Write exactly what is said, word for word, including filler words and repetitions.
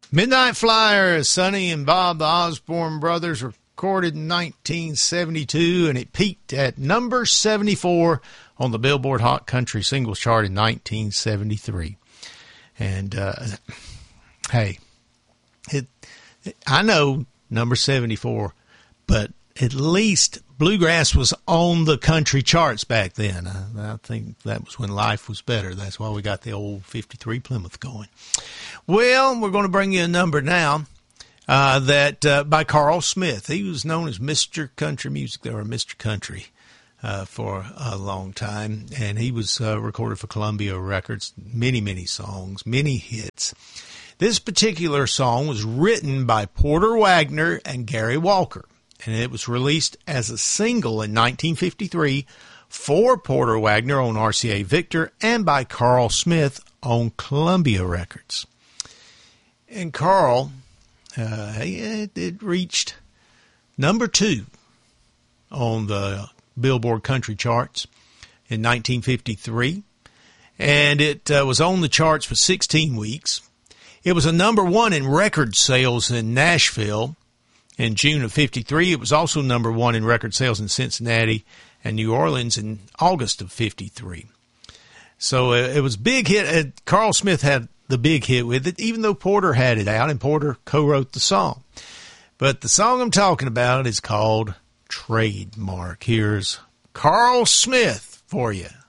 Midnight Flyer, Sonny and Bob, the Osborne brothers, recorded in nineteen seventy-two, and it peaked at number seventy-four on the Billboard Hot Country Singles Chart in nineteen seventy-three. And, uh, hey, it, I know number seventy-four, but at least bluegrass was on the country charts back then. I, I think that was when life was better. That's why we got the old fifty-three Plymouth going. Well, we're going to bring you a number now uh, that uh, by Carl Smith. He was known as Mister Country Music, or Mister Country, uh, for a long time, and he was uh, recorded for Columbia Records. Many, many songs, many hits. This particular song was written by Porter Wagoner and Gary Walker, and it was released as a single in nineteen fifty-three for Porter Wagoner on R C A Victor and by Carl Smith on Columbia Records. And Carl, uh, it, it reached number two on the Billboard Country Charts in nineteen fifty-three, and it uh, was on the charts for sixteen weeks. It was a number one in record sales in Nashville in June of fifty-three. It was also number one in record sales in Cincinnati and New Orleans in August of fifty-three. So uh, it was a big hit. Uh, Carl Smith had the big hit with it, even though Porter had it out, and Porter co-wrote the song. But the song I'm talking about is called Trademark. Here's Carl Smith for you.